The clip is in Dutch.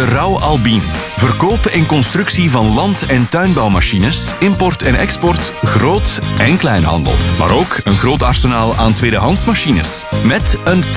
Rauw Albien. Verkoop en constructie van land- en tuinbouwmachines, import en export, groot- en kleinhandel. Maar ook een groot arsenaal aan tweedehandsmachines. Met een